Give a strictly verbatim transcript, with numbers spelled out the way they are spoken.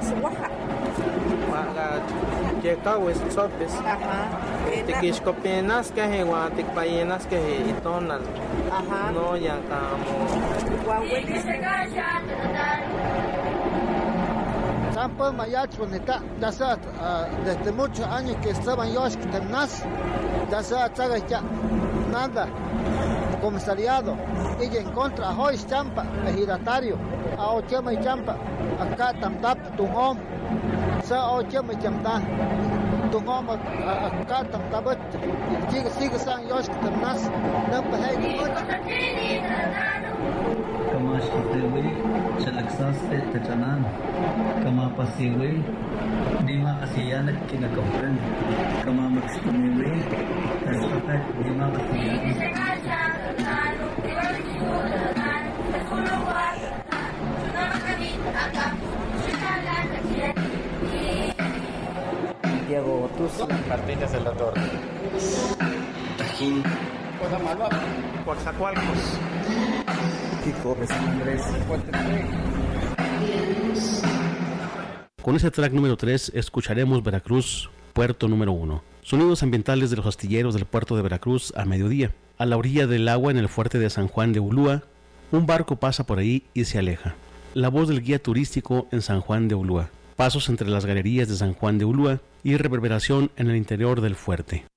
Waja. Waga Yekawis Sopes. Ajá. Tikishkopinas que he guatikpayenas que he itonal. Ajá. No ya como. Guahuelis. Sampa Mayach bonita, ya desde muchos años que estaban yo que terminas, ya se ya nada, comisariado, y en contra a Joyce Champa, ejidatario, a Ochema y Champa, acá tamtap tungom, sa Ochema y Champa, tungom acá tamtap, sigue sigue san yo que terminas, no pehe mucho. Kama shitewi chalaksaste tachanan kama pasiwi dima kasiyanak kinakapren kama magstumiwi taspakat dima kasiyanak Santiago Tus Martínez de la Torre Tajín Cotamalba Coatzacoalcos Kiko de San Andrés. Con ese track número tres escucharemos Veracruz, puerto número uno. Sonidos ambientales de los astilleros del puerto de Veracruz a mediodía. A la orilla del agua en el fuerte de San Juan de Ulúa, un barco pasa por ahí y se aleja. La voz del guía turístico en San Juan de Ulúa. Pasos entre las galerías de San Juan de Ulúa y reverberación en el interior del fuerte.